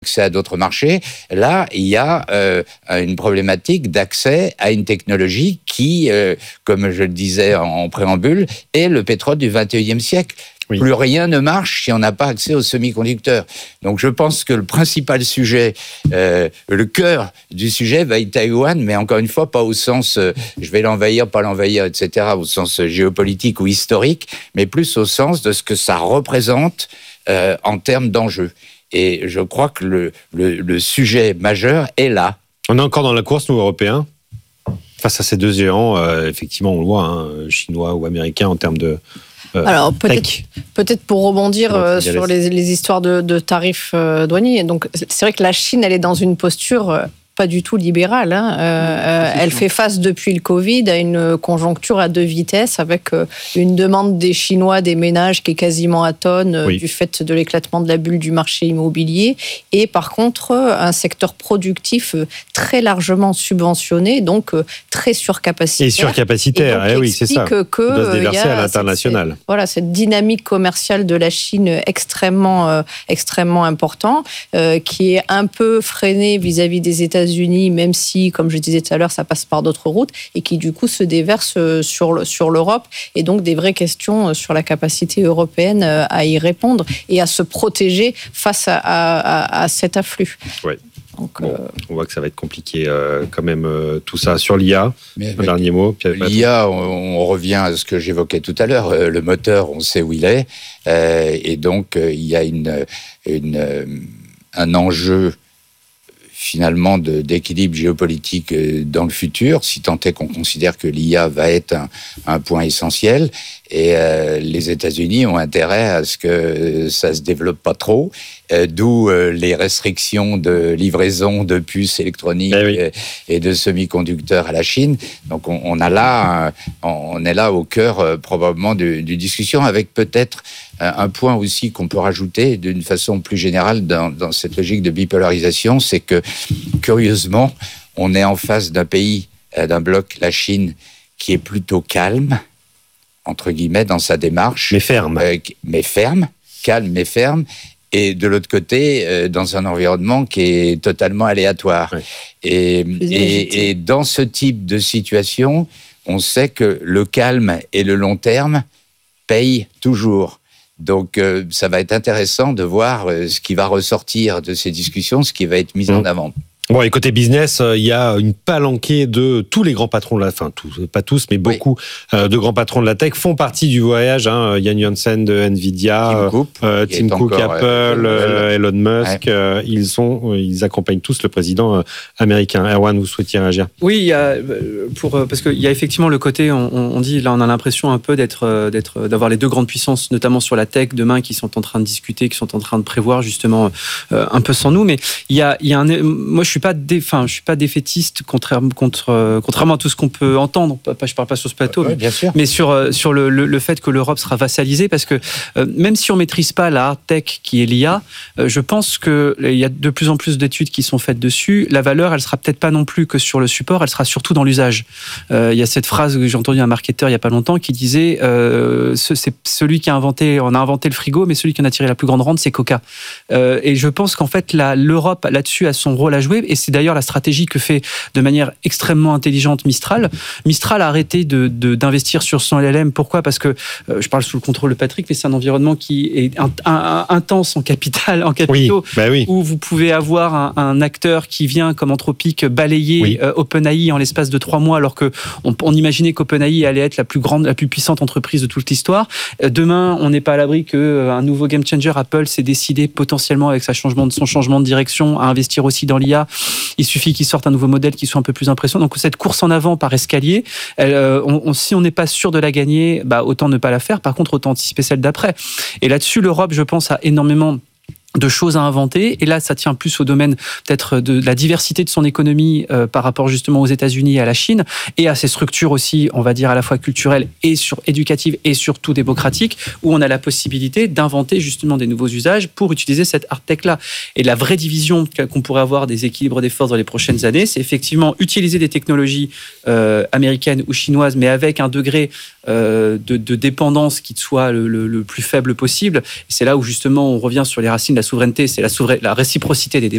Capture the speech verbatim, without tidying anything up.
accès à d'autres marchés. Là, il y a euh, une problématique d'accès à une technologie qui, euh, comme je le disais en, en préambule, est le pétrole du vingt et unième siècle. Oui. Plus rien ne marche si on n'a pas accès aux semi-conducteurs. Donc je pense que le principal sujet, euh, le cœur du sujet va être Taïwan, mais encore une fois, pas au sens euh, je vais l'envahir, pas l'envahir, et cetera, au sens géopolitique ou historique, mais plus au sens de ce que ça représente euh, en termes d'enjeux. Et je crois que le, le, le sujet majeur est là. On est encore dans la course, nous, Européens, face à ces deux géants, euh, effectivement, on le voit, hein, chinois ou américains, en termes de euh, Alors, peut-être, tech. peut-être pour rebondir euh, sur les, les histoires de, de tarifs euh, douaniers. Donc, c'est vrai que la Chine, elle est dans une posture... Euh, pas du tout libérale. Hein. Euh, elle fait face depuis le Covid à une conjoncture à deux vitesses avec une demande des Chinois, des ménages qui est quasiment atone oui. du fait de l'éclatement de la bulle du marché immobilier et par contre un secteur productif très largement subventionné, donc très surcapacitaire. Et surcapacitaire, et eh oui, c'est ça. Que, que doit se déverser à l'international. Cette, voilà, cette dynamique commerciale de la Chine extrêmement, euh, extrêmement important, euh, qui est un peu freinée vis-à-vis des États-Unis États-Unis, même si, comme je disais tout à l'heure, ça passe par d'autres routes, et qui du coup se déverse sur, sur l'Europe, et donc des vraies questions sur la capacité européenne à y répondre et à se protéger face à, à, à cet afflux. Oui. Donc, bon, euh... on voit que ça va être compliqué euh, quand même euh, tout ça. Sur l'I A, mais, un dernier mot. L'I A, on, on revient à ce que j'évoquais tout à l'heure. Euh, le moteur, on sait où il est, euh, et donc euh, il y a une, une, euh, un enjeu finalement de, d'équilibre géopolitique dans le futur, si tant est qu'on considère que l'I A va être un, un point essentiel. Et euh, les États-Unis ont intérêt à ce que ça se développe pas trop, euh, d'où euh, les restrictions de livraison de puces électroniques eh oui. et, et de semi-conducteurs à la Chine. Donc on, on a là, un, on est là au cœur euh, probablement du, du discussion, avec peut-être un, un point aussi qu'on peut rajouter d'une façon plus générale dans, dans cette logique de bipolarisation, c'est que curieusement, on est en face d'un pays, euh, d'un bloc, la Chine, qui est plutôt calme, entre guillemets, dans sa démarche. Mais ferme. Euh, mais ferme, calme mais ferme. Et de l'autre côté, euh, dans un environnement qui est totalement aléatoire. Ouais. Et, et, et dans ce type de situation, on sait que le calme et le long terme payent toujours. Donc, euh, ça va être intéressant de voir euh, ce qui va ressortir de ces discussions, ce qui va être mis mmh. en avant. Bon, et côté business, il euh, y a une palanquée de tous les grands patrons de la, enfin, tous, pas tous, mais beaucoup oui. euh, de grands patrons de la tech font partie du voyage. Hein, Yann Janssen de Nvidia, Tim Cook, euh, Tim Cook encore, Apple, euh, Elon Musk, ouais. euh, ils sont, ils accompagnent tous le président euh, américain. Erwan, vous souhaitiez réagir ? Oui, il y a pour parce qu'il y a effectivement le côté, on, on dit là, on a l'impression un peu d'être, d'être, d'avoir les deux grandes puissances, notamment sur la tech demain, qui sont en train de discuter, qui sont en train de prévoir justement euh, un peu sans nous. Mais il y a, il y a un, moi je suis pas dé, enfin, je suis pas défaitiste contrairement, contre, contrairement à tout ce qu'on peut entendre. Je parle pas sur ce plateau, ouais, mais, mais sur sur le, le, le fait que l'Europe sera vassalisée, parce que euh, même si on maîtrise pas la hard tech qui est l'I A, euh, je pense que il y a de plus en plus d'études qui sont faites dessus. La valeur, elle sera peut-être pas non plus que sur le support, elle sera surtout dans l'usage. Euh, il y a cette phrase que j'ai entendue un marketeur il y a pas longtemps qui disait euh, ce, c'est celui qui a inventé, on a inventé le frigo, mais celui qui en a tiré la plus grande rente, c'est Coca. Euh, et je pense qu'en fait la, l'Europe là-dessus a son rôle à jouer, et c'est d'ailleurs la stratégie que fait de manière extrêmement intelligente Mistral. Mistral a arrêté de, de, d'investir sur son L L M. Pourquoi ? Parce que, euh, je parle sous le contrôle de Patrick, mais c'est un environnement qui est un, un, un, intense en capital, en capitaux, oui, bah oui. où vous pouvez avoir un, un acteur qui vient comme Anthropic balayer oui. euh, OpenAI en l'espace de trois mois, alors qu'on on imaginait qu'OpenAI allait être la plus grande, la plus puissante entreprise de toute l'histoire. Euh, demain, on n'est pas à l'abri qu'un euh, nouveau game changer, Apple, s'est décidé potentiellement avec sa changement de, son changement de direction à investir aussi dans l'I A. Il suffit qu'ils sortent un nouveau modèle qui soit un peu plus impressionnant. Donc cette course en avant par escalier, elle, on, on, si on n'est pas sûr de la gagner, bah, autant ne pas la faire. Par contre, autant anticiper celle d'après. Et là-dessus, l'Europe, je pense, a énormément de choses à inventer, et là ça tient plus au domaine peut-être de la diversité de son économie euh, par rapport justement aux États-Unis et à la Chine, et à ses structures aussi, on va dire à la fois culturelles et sur éducatives et surtout démocratiques, où on a la possibilité d'inventer justement des nouveaux usages pour utiliser cette hard tech là. Et la vraie division qu'on pourrait avoir des équilibres des forces dans les prochaines années, c'est effectivement utiliser des technologies euh, américaines ou chinoises, mais avec un degré euh, de, de dépendance qui soit le, le, le plus faible possible. Et c'est là où justement on revient sur les racines de La souveraineté, c'est la, souverain... la réciprocité des